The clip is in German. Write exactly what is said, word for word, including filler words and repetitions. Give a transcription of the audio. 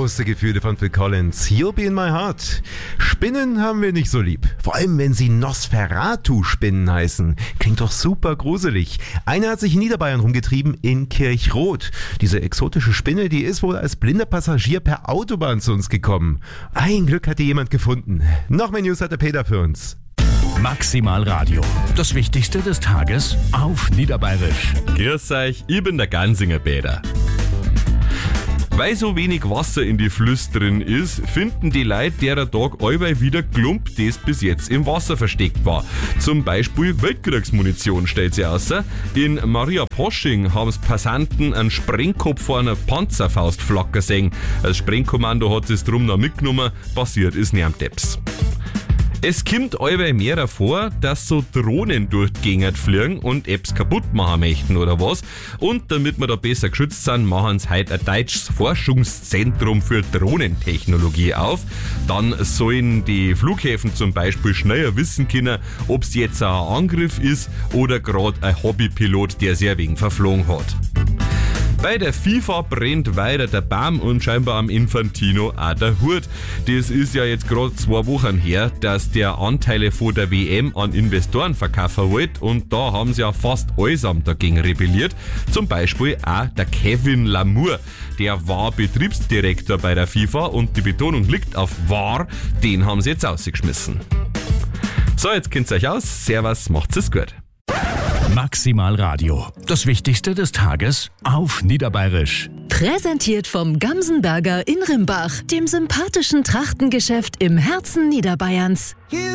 große Gefühle von Phil Collins. You'll be in my heart. Spinnen haben wir nicht so lieb. Vor allem, wenn sie Nosferatu-Spinnen heißen. Klingt doch super gruselig. Eine hat sich in Niederbayern rumgetrieben, in Kirchroth. Diese exotische Spinne, die ist wohl als blinder Passagier per Autobahn zu uns gekommen. Ein Glück hat die jemand gefunden. Noch mehr News hat der Peter für uns. Maximal Radio. Das Wichtigste des Tages auf Niederbayerisch. Grüß euch, ich bin der Gansinger Peter. Weil so wenig Wasser in die Flüsse drin ist, finden die Leute derer Tag allweil wieder Klump, das bis jetzt im Wasser versteckt war. Zum Beispiel Weltkriegsmunition, stellt sie außer. In Maria Posching haben es Passanten einen Sprengkopf vor einer Panzerfaust flacker sehen. Das Sprengkommando hat es drum noch mitgenommen, passiert ist nicht am Depps. Es kommt allweil mehr vor, dass so Drohnen durch die Gegend fliegen und Apps kaputt machen möchten oder was. Und damit wir da besser geschützt sind, machen sie heute ein deutsches Forschungszentrum für Drohnentechnologie auf. Dann sollen die Flughäfen zum Beispiel schneller wissen können, ob es jetzt ein Angriff ist oder gerade ein Hobbypilot, der sich ein wenig verflogen hat. Bei der FIFA brennt weiter der Baum und scheinbar am Infantino auch der Hut. Das ist ja jetzt gerade zwei Wochen her, dass der Anteile von der W M an Investoren verkaufen wollte und da haben sie ja fast allesamt dagegen rebelliert. Zum Beispiel auch der Kevin Lamour. Der war Betriebsdirektor bei der FIFA und die Betonung liegt auf war, den haben sie jetzt rausgeschmissen. So, jetzt kennt's euch aus. Servus, macht's es gut. Maximal Radio. Das Wichtigste des Tages auf Niederbayerisch. Präsentiert vom Gamsenberger in Rimbach, dem sympathischen Trachtengeschäft im Herzen Niederbayerns.